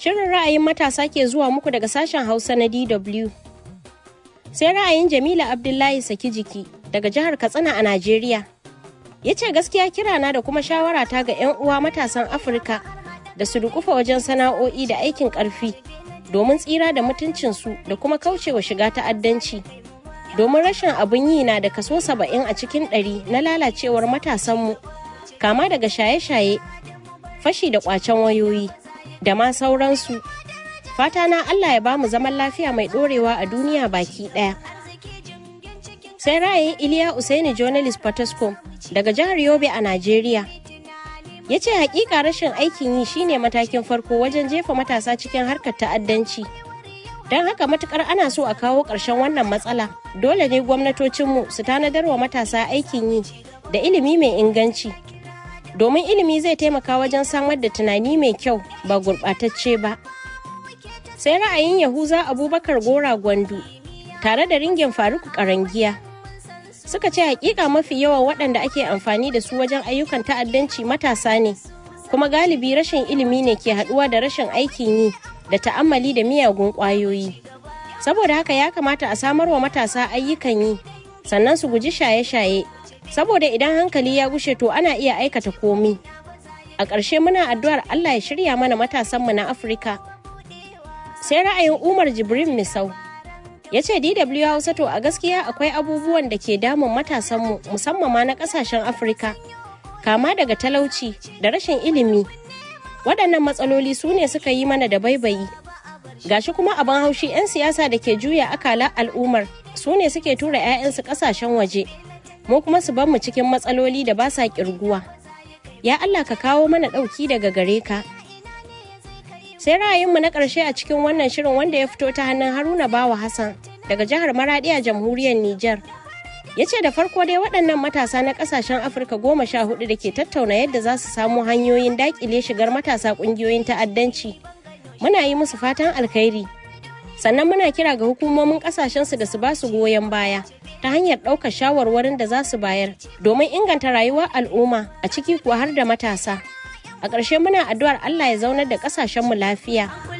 Shirin ra'ayin matasa ke zuwa muku daga sashen Hausa na DW. Sai ra'ayin Jamila Abdullahi Saki Jiki daga jihar Katsina a Najeriya. Ya ce gaskiya kirana da kuma shawarata ga 'yan uwa matasan Afirka da su dukufa wajen sana'o'i da aikin ƙarfi domin tsira da mutuncinsu da kuma kaucewa shiga ta'addanci. Domin rashin abin yi na da kaso 70 a cikin 100 na lalacewar matasanmu, kama daga shaye-shaye, fashi da ƙwacen wayoyi, da ma sauransu. Fata na Allah ya bamu zaman lafiya mai ɗorewa a duniya baki ɗaya. Sai ra'ayin Iliya Usaini Journalist Potoscom daga jihar Yobe a Najeriya. Ya ce hakika rashin aikin yi shine matakin farko wajen jefa matasa cikin harkar ta'addanci. Don haka matukar ana so a kawo ƙarshen wannan matsala, dole ne gwamnatocinmu su tanadar wa matasa aikin yi da ilimi mai inganci. Domin ilimi zai taimaka wajen samar da tunani mai kyau ba gurɓatacce ba. Sai ra'ayin Yahuza Abubakar Gora Gwandu tare da ringin Faruku Karangiya. Suka ce hakika mafi yawan waɗanda ake amfani da su wajen ayyukan ta'addanci matasa ne, kuma galibi rashin ilimi ne ke haɗuwa da rashin aikin yi da ta'ammali da miyagun ƙwayoyi. Saboda haka ya kamata a samar wa matasa ayyukan yi, sannan su guji shaye-shaye, saboda idan hankali ya gushe to ana iya aikata komi. A ƙarshe muna addu'ar Allah ya shirya mana matasanmu na Afirka. Sai ra'ayin Umar Jibrin Misau. Ya ce DW Hausa to a gaskiya akwai abubuwan da ke damun matasanmu musamman ma na ƙasashen Afirka, kama daga talauci da rashin ilimi. Waɗannan matsaloli su ne suka yi mana da baibayi. Gashi kuma abin haushi 'yan siyasa da ke juya akala al'ummar su ne suke tura 'ya'yansu ƙasashen waje, mu kuma su bar mu cikin matsaloli da ba sa ƙirguwa. Ya Allah ka kawo mana ɗauki daga gare ka. Sai ra'ayinmu na ƙarshe a cikin wannan shirin wanda ya fito ta hannun Haruna Bawa Hassan daga jihar Maradi a jamhuriyar Nijar. Ya ce da farko dai waɗannan matasa na ƙasashen Afirka 14 da ke tattauna yadda za su samu hanyoyin daƙile shigar matasa ƙungiyoyin ta'addanci. Muna yi musu fatan alkhairi. Sannan muna kira ga hukumomin ƙasashensu da su ba su goyon baya ta hanyar ɗaukar shawarwarin da za su bayar domin inganta rayuwar al'umma a ciki kuwa har da matasa. A ƙarshe muna addu'ar Allah ya zaunar da ƙasashenmu lafiya.